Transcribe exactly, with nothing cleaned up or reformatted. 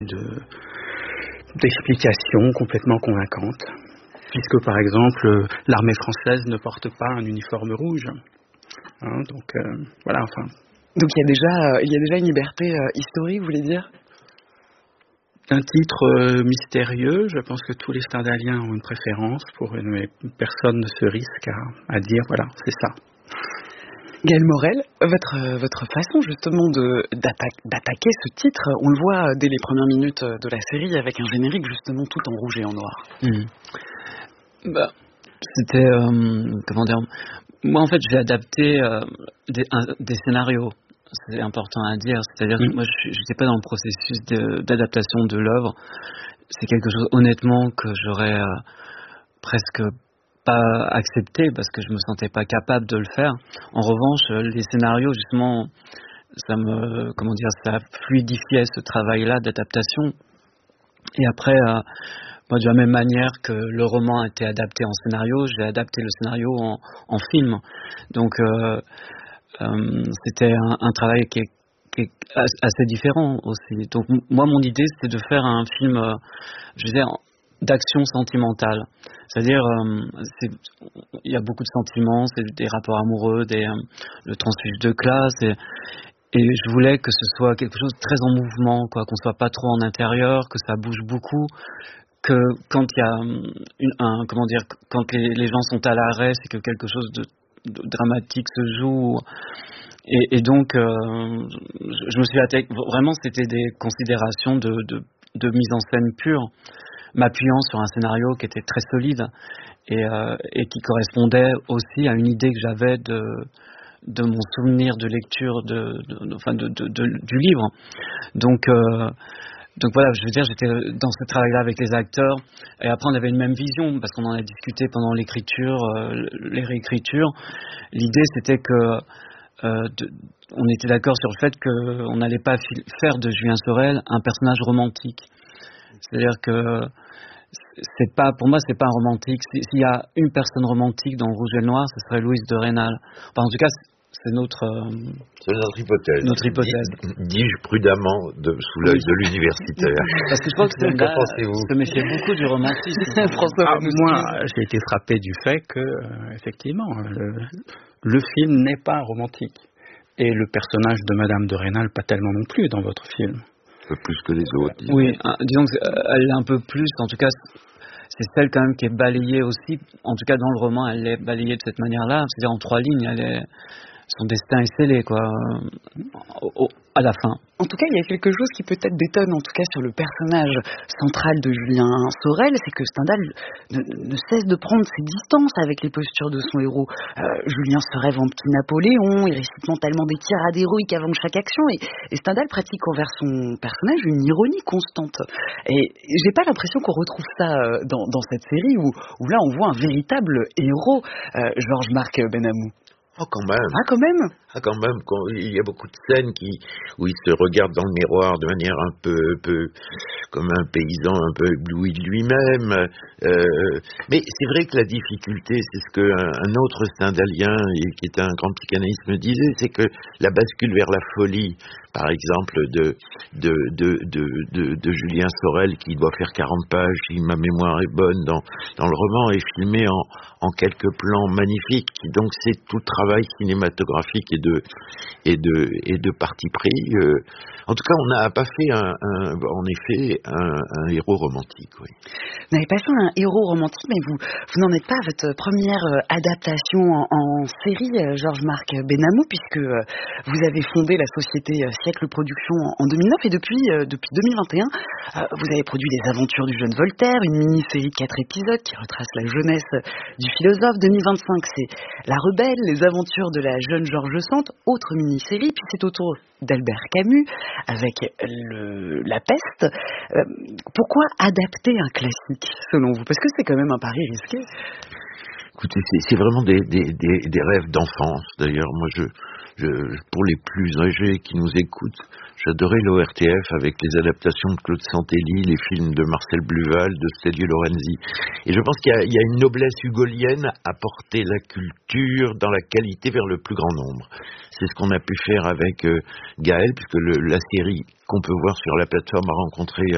de, d'explications complètement convaincantes. Puisque, par exemple, l'armée française ne porte pas un uniforme rouge. Hein, donc, euh, voilà, enfin... Donc, il y a déjà, euh, il y a déjà une liberté euh, historique, vous voulez dire ? Un titre euh, mystérieux. Je pense que tous les Stendhaliens ont une préférence pour une... Mais personne ne se risque à, à dire, voilà, c'est ça. Gaël Morel, votre, votre façon justement de, d'atta- d'attaquer ce titre, on le voit dès les premières minutes de la série avec un générique justement tout en rouge et en noir. Mmh. Bah, c'était, euh, comment dire, moi en fait j'ai adapté euh, des, un, des scénarios, c'est important à dire, c'est-à-dire mmh. que moi je n'étais pas dans le processus de, d'adaptation de l'œuvre, c'est quelque chose honnêtement que j'aurais euh, presque pas accepté parce que je me sentais pas capable de le faire. En revanche, les scénarios justement, ça me, comment dire, ça fluidifiait ce travail-là d'adaptation. Et après, euh, moi, de la même manière que le roman a été adapté en scénario, j'ai adapté le scénario en, en film. Donc, euh, euh, c'était un, un travail qui est, qui est assez différent aussi. Donc, moi, mon idée, c'était de faire un film, euh, je veux dire, d'action sentimentale. C'est-à-dire, euh, c'est, il y a beaucoup de sentiments, c'est des rapports amoureux, des, euh, le transfuge de classe, et, et je voulais que ce soit quelque chose de très en mouvement, quoi, qu'on soit pas trop en intérieur, que ça bouge beaucoup, que quand il y a une, un, comment dire, quand les, les gens sont à l'arrêt, c'est que quelque chose de, de dramatique se joue. Et, et donc, euh, je, je me suis attaqué, vraiment, c'était des considérations de, de, de mise en scène pure, m'appuyant sur un scénario qui était très solide et, euh, et qui correspondait aussi à une idée que j'avais de, de mon souvenir de lecture de, de, de, enfin de, de, de, du livre. Donc, euh, donc voilà, je veux dire, j'étais dans ce travail-là avec les acteurs et après on avait une même vision parce qu'on en a discuté pendant l'écriture, euh, les réécritures. L'idée c'était que euh, de, on était d'accord sur le fait qu'on n'allait pas fi- faire de Julien Sorel un personnage romantique. C'est-à-dire que c'est pas, pour moi, c'est pas un romantique. S'il y a une personne romantique dans Rouge et le Noir, ce serait Louise de Rênal. Enfin, en tout cas, c'est notre, euh, c'est notre hypothèse. Notre hypothèse. Dis, dis-je prudemment de, sous l'œil oui. de l'universitaire. Parce que je crois que c'est là, se méfiait beaucoup du romantisme. François, ah, moi, j'ai été frappé du fait que, euh, effectivement, le, le film n'est pas romantique. Et le personnage de Madame de Rênal, pas tellement non plus dans votre film. Un peu plus que les autres. Disons. Oui, euh, disons qu'elle est un peu plus, en tout cas, c'est celle quand même qui est balayée aussi, en tout cas dans le roman, elle est balayée de cette manière-là, c'est-à-dire en trois lignes, elle est, son destin est scellé, quoi, au, au, à la fin. En tout cas, il y a quelque chose qui peut-être détonne, en tout cas sur le personnage central de Julien Sorel, c'est que Stendhal ne, ne cesse de prendre ses distances avec les postures de son héros. Euh, Julien se rêve en petit Napoléon, il récite mentalement des tirades héroïques avant chaque action, et, et Stendhal pratique envers son personnage une ironie constante. Et j'ai pas l'impression qu'on retrouve ça dans, dans cette série, où, où là on voit un véritable héros, euh, Georges-Marc Benamou. Oh, quand même. Ah, quand même. Ah, quand même. Il y a beaucoup de scènes qui, où il se regarde dans le miroir de manière un peu, peu comme un paysan un peu ébloui de lui-même. Euh, mais c'est vrai que la difficulté, c'est ce qu'un un autre Stendhalien, qui est un grand psychanalyste, me disait, c'est que la bascule vers la folie, par exemple, de, de, de, de, de, de Julien Sorel, qui doit faire quarante pages, si ma mémoire est bonne, dans, dans le roman, est filmé en, en quelques plans magnifiques. Donc c'est tout le travail cinématographique et de, et de, et de parti pris. Euh, en tout cas, on n'a pas fait, un, un, en effet, un, un héros romantique. Oui. Vous n'avez pas fait un héros romantique, mais vous, vous n'en êtes pas à votre première adaptation en, en série, Georges-Marc Benamou, puisque vous avez fondé la société Siècle Productions en deux mille neuf, et depuis, depuis deux mille vingt et un, vous avez produit Les Aventures du jeune Voltaire, une mini-série de quatre épisodes qui retrace la jeunesse du philosophe. deux mille vingt-cinq, c'est La Rebelle, Les Aventures de la jeune George Sand, autre mini-série, puis c'est au tour d'Albert Camus avec le, La Peste. Euh, pourquoi adapter un classique, selon vous? Parce que c'est quand même un pari risqué. Écoutez, c'est, c'est vraiment des, des, des, des rêves d'enfance. D'ailleurs, moi, je, je, pour les plus âgés qui nous écoutent, j'adorais l'O R T F avec les adaptations de Claude Santelli, les films de Marcel Bluval, de Stelio Lorenzi. Et je pense qu'il y a, il y a une noblesse hugolienne à porter la culture dans la qualité vers le plus grand nombre. C'est ce qu'on a pu faire avec euh, Gaël, puisque le, la série qu'on peut voir sur la plateforme a rencontré